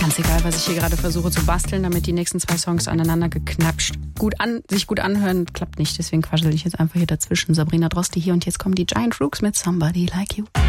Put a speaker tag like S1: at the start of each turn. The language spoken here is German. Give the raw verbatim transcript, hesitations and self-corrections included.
S1: Ganz egal, was ich hier gerade versuche zu basteln, damit die nächsten zwei Songs aneinander geknapscht gut an, sich gut anhören, klappt nicht. Deswegen quaschel ich jetzt einfach hier dazwischen. Sabrina Droste hier und jetzt kommen die Giant Rooks mit Somebody Like You.